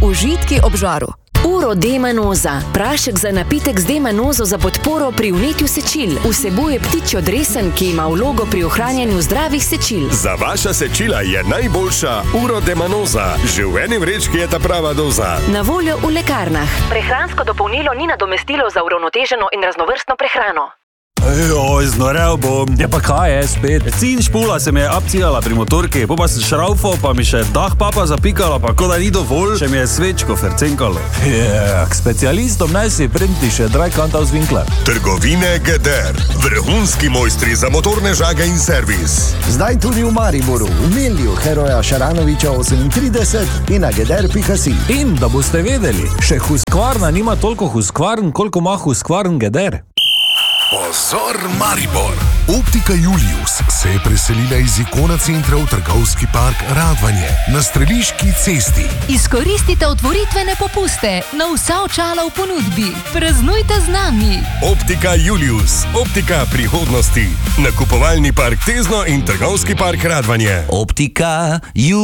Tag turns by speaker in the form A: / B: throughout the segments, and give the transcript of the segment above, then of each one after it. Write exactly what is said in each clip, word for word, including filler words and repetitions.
A: Užitki ob žaru.
B: Urodemanoza. Prašek za napitek z demanozo za podporo pri vnetju sečil. Vsebuje ptičjo dresen, ki ima vlogo pri ohranjanju zdravih sečil.
C: Za vaša sečila je najboljša Urodemanoza. Že v eni vrečki je ta prava doza.
B: Na voljo v lekarnah. Prehransko dopolnilo ni nadomestilo za uravnoteženo in raznovrstno prehrano.
D: Ejoj, znorel bom. Ja pa kaj je spet? Cin špula se mi je abcijala pri motorki, po pa sem šraufal, pa mi še dah papa zapikala, pa ko da ni dovolj, še mi je svečko fercenkalo.
E: Ja, k specialistom naj si printi še Dreikantaus Winkler.
C: Trgovine Geder. Vrhunski mojstri za motorne žage in servis.
F: Zdaj tudi v Mariboru, v Milju, heroja Šaranoviča osemintrideset in na geder pika si.
E: In da boste vedeli, še Husqvarna nima toliko Husqvarn, koliko ima Husqvarn Geder.
G: Pozor Maribor! Optika Julius se je preselila iz Ikona centra v trgovski park Radvanje na Streliški cesti.
H: Izkoristite otvoritvene popuste na vsa očala v ponudbi. Praznujte z nami.
C: Optika Julius. Optika prihodnosti. Nakupovalni park Tezno in trgovski park Radvanje.
I: Optika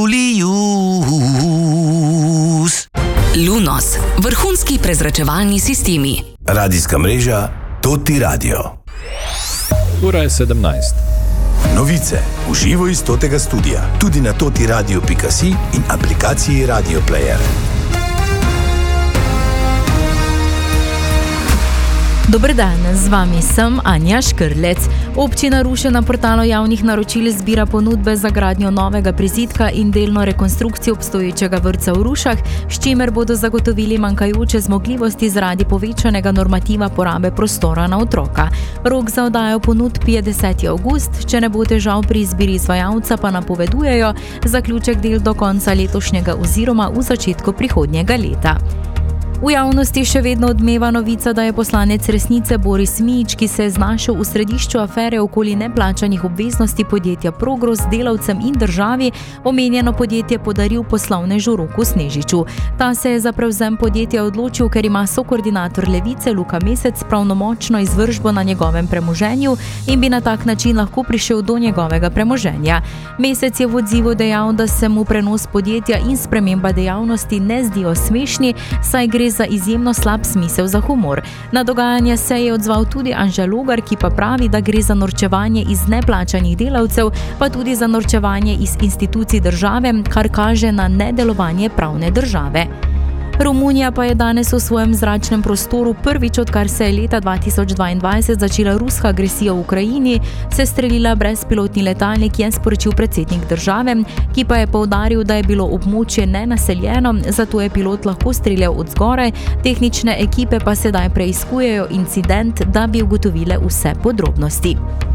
I: Julius.
B: Lunos. Vrhunski prezračevalni sistemi.
I: Radijska mreža Toti Radio.
E: Ura je sedemnajst.
I: Novice v živo iz Totega studia. Tudi na totiradio pika si in aplikaciji Radio Player.
J: Dober dan, z vami sem Anja Škrlec. Občina Ruše na portalu javnih naročil zbira ponudbe za gradnjo novega prizidka in delno rekonstrukcijo obstoječega vrtca v Rušah, s čimer bodo zagotovili manjkajoče zmogljivosti zaradi povečanega normativa porabe prostora na otroka. Rok za oddajo ponudb je deseti avgust, če ne bo težav pri izbiri izvajalca, pa napovedujejo zaključek del do konca letošnjega oziroma v začetku prihodnjega leta. V javnosti še vedno odmeva novica, da je poslanec Resnice Boris Mijić, ki se je znašel v središču afere okoli neplačanih obveznosti podjetja Progros delavcem in državi, omenjeno podjetje podaril poslovnežu Roku Snežiču. Ta se je za prevzem podjetja odločil, ker ima sokoordinator Levice Luka Mesec pravnomočno izvršbo na njegovem premoženju in bi na tak način lahko prišel do njegovega premoženja. Mesec je v odzivu dejal, da se mu prenos podjetja in sprememba dejavnosti ne zdijo smešni, saj gre za izjemno slab smisel za humor. Na dogajanje se je odzval tudi Anže Logar, ki pa pravi, da gre za norčevanje iz neplačanih delavcev, pa tudi za norčevanje iz institucij države, kar kaže na nedelovanje pravne države. Romunija pa je danes v svojem zračnem prostoru prvič, odkar se je leta dva tisoč dvaindvajset začela ruska agresija v Ukrajini, se strelila brezpilotni letalnik, je sporočil predsednik države, ki pa je poudaril, da je bilo območje nenaseljeno, zato je pilot lahko streljal od zgoraj, tehnične ekipe pa sedaj preiskujejo incident, da bi ugotovile vse podrobnosti.